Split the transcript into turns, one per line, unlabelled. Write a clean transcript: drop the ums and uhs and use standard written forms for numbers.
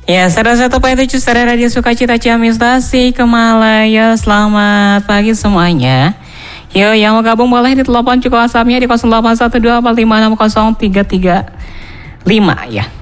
Ya, 101.7 Star Radio Sukacita Ciamis Tasik Malaya. Selamat pagi semuanya. Yo, yang mau gabung boleh di telepon juga WhatsApp-nya di 081245600335 ya.